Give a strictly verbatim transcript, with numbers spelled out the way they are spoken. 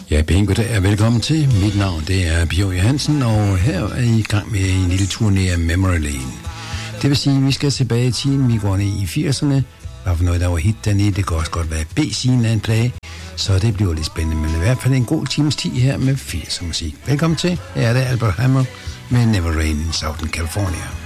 Ja, pænt goddag og velkommen til. Mit navn det er Pio Johansen, og her er I i gang med en lille turné af Memory Lane. Det vil sige, at vi skal tilbage i tiden, vi går ned i firserne. Hvad for noget, der var hit dernede, det kan også godt være B-siden af en plage, så det bliver lidt spændende, men i hvert fald en god times tid her med firser musik. Velkommen til, her er det Albert Hammond med Never Rain in Southern California.